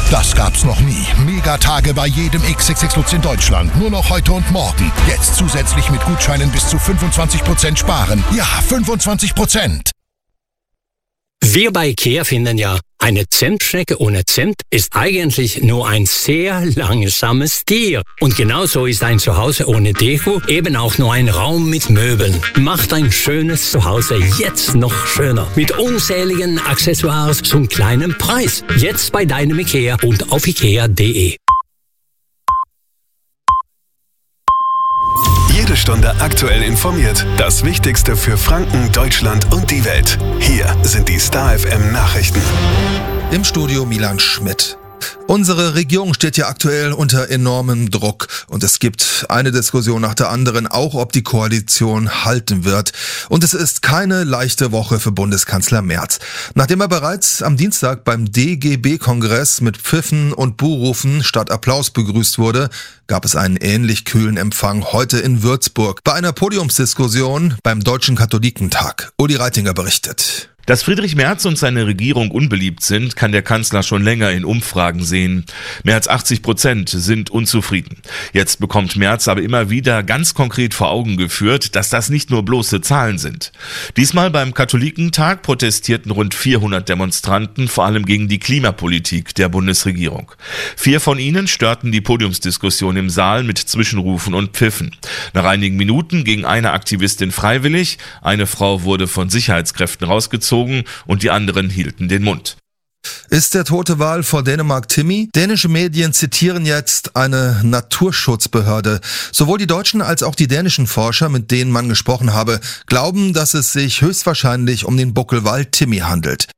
Das gab's noch nie. Megatage bei jedem XXX Lutz in Deutschland. Nur noch heute und morgen. Jetzt zusätzlich mit Gutscheinen bis zu 25% sparen. Ja, 25%. Wir bei IKEA finden ja, eine Zimtschnecke ohne Zimt ist eigentlich nur ein sehr langsames Tier. Und genauso ist ein Zuhause ohne Deko eben auch nur ein Raum mit Möbeln. Macht ein schönes Zuhause jetzt noch schöner. Mit unzähligen Accessoires zum kleinen Preis. Jetzt bei deinem IKEA und auf ikea.de. Jede Stunde aktuell informiert. Das Wichtigste für Franken, Deutschland und die Welt. Hier sind die Star FM Nachrichten. Im Studio Milan Schmidt. Unsere Regierung steht ja aktuell unter enormem Druck und es gibt eine Diskussion nach der anderen, auch ob die Koalition halten wird. Und es ist keine leichte Woche für Bundeskanzler Merz. Nachdem er bereits am Dienstag beim DGB-Kongress mit Pfiffen und Buhrufen statt Applaus begrüßt wurde, gab es einen ähnlich kühlen Empfang heute in Würzburg bei einer Podiumsdiskussion beim Deutschen Katholikentag. Uli Reitinger berichtet. Dass Friedrich Merz und seine Regierung unbeliebt sind, kann der Kanzler schon länger in Umfragen sehen. Mehr als 80% sind unzufrieden. Jetzt bekommt Merz aber immer wieder ganz konkret vor Augen geführt, dass das nicht nur bloße Zahlen sind. Diesmal beim Katholikentag protestierten rund 400 Demonstranten, vor allem gegen die Klimapolitik der Bundesregierung. 4 von ihnen störten die Podiumsdiskussion im Saal mit Zwischenrufen und Pfiffen. Nach einigen Minuten ging eine Aktivistin freiwillig, eine Frau wurde von Sicherheitskräften rausgezogen und die anderen hielten den Mund. Ist der tote Wal vor Dänemark Timmy? Dänische Medien zitieren jetzt eine Naturschutzbehörde. Sowohl die deutschen als auch die dänischen Forscher, mit denen man gesprochen habe, glauben, dass es sich höchstwahrscheinlich um den Buckelwal Timmy handelt.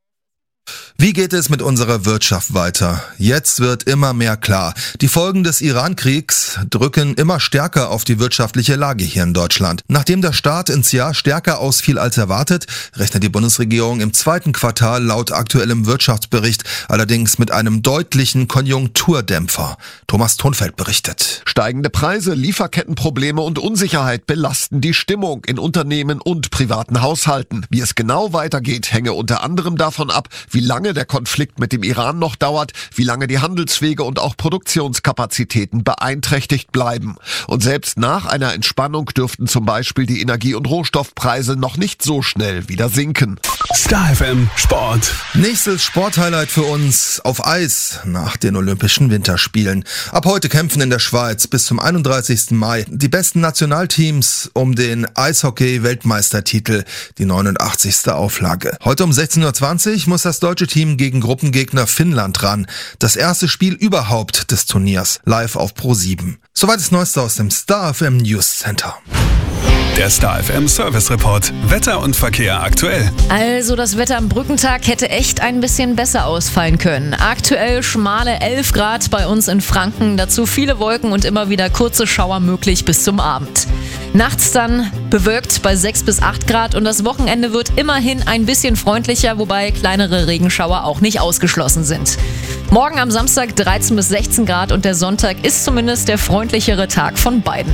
Wie geht es mit unserer Wirtschaft weiter? Jetzt wird immer mehr klar. Die Folgen des Iran-Kriegs drücken immer stärker auf die wirtschaftliche Lage hier in Deutschland. Nachdem der Start ins Jahr stärker ausfiel als erwartet, rechnet die Bundesregierung im zweiten Quartal laut aktuellem Wirtschaftsbericht allerdings mit einem deutlichen Konjunkturdämpfer. Thomas Thonfeld berichtet. Steigende Preise, Lieferkettenprobleme und Unsicherheit belasten die Stimmung in Unternehmen und privaten Haushalten. Wie es genau weitergeht, hänge unter anderem davon ab, wie lange der Konflikt mit dem Iran noch dauert, wie lange die Handelswege und auch Produktionskapazitäten beeinträchtigt bleiben. Und selbst nach einer Entspannung dürften zum Beispiel die Energie- und Rohstoffpreise noch nicht so schnell wieder sinken. Star FM Sport. Nächstes Sporthighlight für uns auf Eis nach den Olympischen Winterspielen. Ab heute kämpfen in der Schweiz bis zum 31. Mai die besten Nationalteams um den Eishockey-Weltmeistertitel, die 89. Auflage. Heute um 16:20 Uhr muss das deutsche Team gegen Gruppengegner Finnland ran. Das erste Spiel überhaupt des Turniers, live auf Pro7. Soweit das Neueste aus dem Star FM News Center. Der Star FM Service Report. Wetter und Verkehr aktuell. Also das Wetter am Brückentag hätte echt ein bisschen besser ausfallen können. Aktuell schmale 11 Grad bei uns in Franken. Dazu viele Wolken und immer wieder kurze Schauer möglich bis zum Abend. Nachts dann bewölkt bei 6 bis 8 Grad und das Wochenende wird immerhin ein bisschen freundlicher, wobei kleinere Regenschauer auch nicht ausgeschlossen sind. Morgen am Samstag 13 bis 16 Grad und der Sonntag ist zumindest der freundlichere Tag von beiden.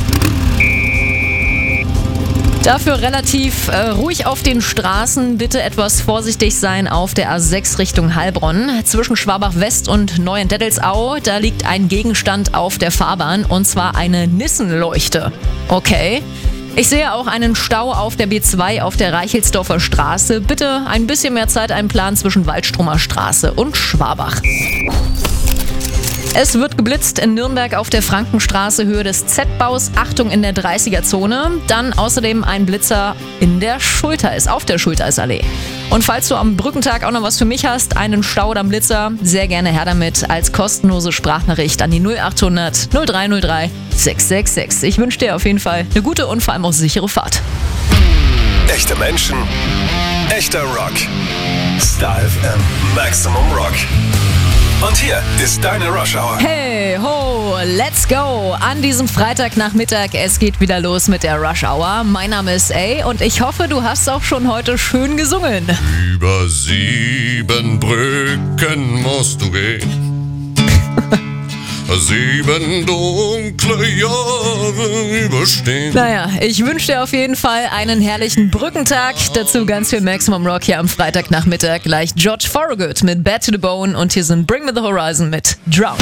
Dafür relativ ruhig auf den Straßen. Bitte etwas vorsichtig sein auf der A6 Richtung Heilbronn. Zwischen Schwabach-West und Neuendettelsau, da liegt ein Gegenstand auf der Fahrbahn und zwar eine Nissenleuchte. Okay. Ich sehe auch einen Stau auf der B2 auf der Reichelsdorfer Straße. Bitte ein bisschen mehr Zeit einplanen zwischen Waldstromer Straße und Schwabach. Es wird geblitzt in Nürnberg auf der Frankenstraße Höhe des Z-Baus. Achtung in der 30er-Zone. Dann außerdem ein Blitzer auf der Schulteisallee. Und falls du am Brückentag auch noch was für mich hast, einen Stau oder einen Blitzer, sehr gerne her damit als kostenlose Sprachnachricht an die 0800 0303 666. Ich wünsche dir auf jeden Fall eine gute und vor allem auch sichere Fahrt. Echte Menschen, echter Rock. Star FM Maximum Rock. Und hier ist deine Rush Hour. Hey, ho, let's go. An diesem Freitagnachmittag, es geht wieder los mit der Rush Hour. Mein Name ist A und ich hoffe, du hast auch schon heute schön gesungen. Über 7 Brücken musst du gehen. 7 dunkle Jahre überstehen. Naja, ich wünsche dir auf jeden Fall einen herrlichen Brückentag. Dazu ganz viel Maximum Rock hier am Freitagnachmittag. Gleich George Thorogood mit Bad to the Bone und hier sind Bring Me the Horizon mit Drown.